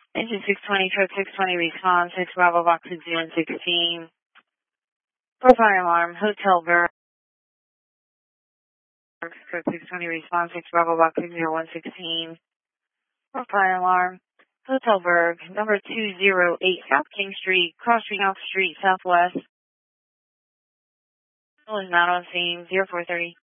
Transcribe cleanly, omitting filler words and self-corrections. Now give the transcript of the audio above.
Engine 620, code 620 response, 6 Bravo Box 0116. For fire alarm, Hotel Berg, code 620 response, 6 Bravo Box 0116. For fire alarm, Hotel Berg, number 208 South King Street, Cross Street, South Street, Southwest. Is not on scene, 0430.